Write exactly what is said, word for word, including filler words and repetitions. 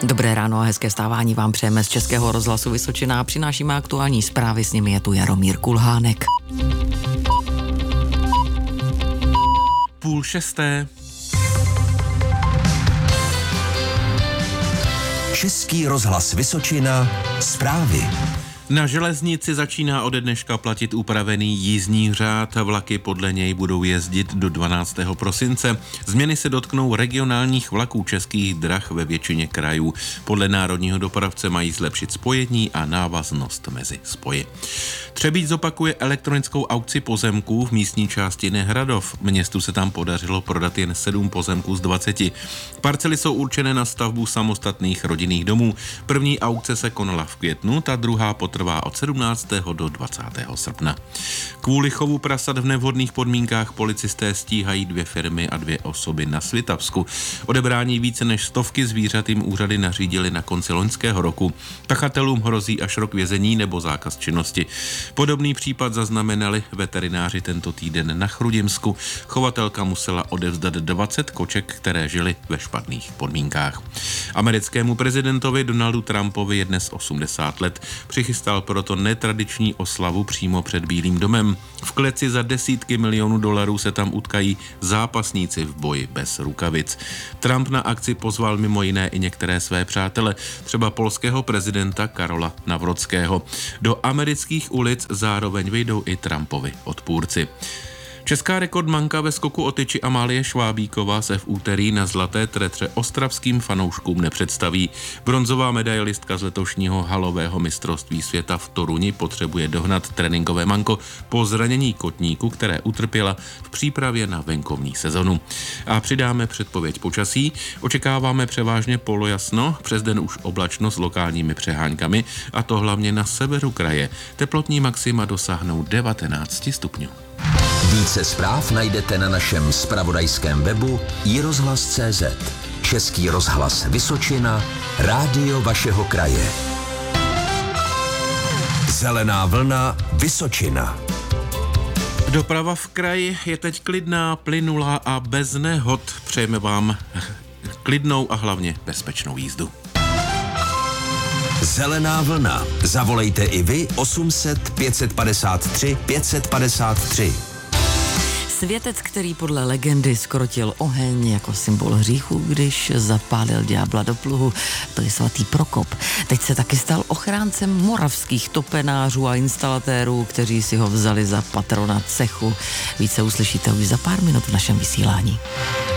Dobré ráno a hezké stávání vám přejeme z Českého rozhlasu Vysočina a přinášíme aktuální zprávy, s nimi je tu Jaromír Kulhánek. Půl šesté. Český rozhlas Vysočina, zprávy. Na železnici začíná ode dneška platit upravený jízdní řád. Vlaky podle něj budou jezdit do dvanáctého prosince. Změny se dotknou regionálních vlaků Českých drah ve většině krajů. Podle národního dopravce mají zlepšit spojení a návaznost mezi spoji. Třebíč zopakuje elektronickou aukci pozemků v místní části Nehradov. Městu se tam podařilo prodat jen sedm pozemků z dvaceti. Parcely jsou určené na stavbu samostatných rodinných domů. První aukce se konala v květnu, ta druhá potrvá od sedmnáctého do dvacátého srpna. Kvůli chovu prasat v nevhodných podmínkách policisté stíhají dvě firmy a dvě osoby na Svitavsku. Odebrání více než stovky zvířat jim úřady nařídily na konci loňského roku. Pachatelům hrozí až rok vězení nebo zákaz činnosti. Podobný případ zaznamenali veterináři tento týden na Chrudimsku. Chovatelka musela odevzdat dvacet koček, které žily ve špatných podmínkách. Americkému prezidentovi Donaldu Trumpovi je dnes osmdesát let. Přichystal proto netradiční oslavu přímo před Bílým domem. V kleci za desítky milionů dolarů se tam utkají zápasníci v boji bez rukavic. Trump na akci pozval mimo jiné i některé své přátele, třeba polského prezidenta Karola Nawrockiho. Do amerických ulic zároveň vyjdou i Trumpovi odpůrci. Česká rekordmanka ve skoku o tyči Amálie Švábíková se v úterý na zlaté tretře ostravským fanouškům nepředstaví. Bronzová medailistka z letošního halového mistrovství světa v Toruni potřebuje dohnat tréninkové manko po zranění kotníku, které utrpěla v přípravě na venkovní sezonu. A přidáme předpověď počasí. Očekáváme převážně polojasno, přes den už oblačno s lokálními přeháňkami, a to hlavně na severu kraje. Teplotní maxima dosáhnou devatenáct stupňů. Více zpráv najdete na našem zpravodajském webu i rozhlas tečka cé zet. Český rozhlas Vysočina, rádio vašeho kraje. Zelená vlna Vysočina. Doprava v kraji je teď klidná, plynulá a bez nehod. Přejeme vám klidnou a hlavně bezpečnou jízdu. Zelená vlna. Zavolejte i vy osm set pět padesát tři pět padesát tři. Světec, který podle legendy skrotil oheň jako symbol hříchu, když zapálil ďábla do pluhu, to je svatý Prokop. Teď se taky stal ochráncem moravských topenářů a instalatérů, kteří si ho vzali za patrona cechu. Více uslyšíte už za pár minut v našem vysílání.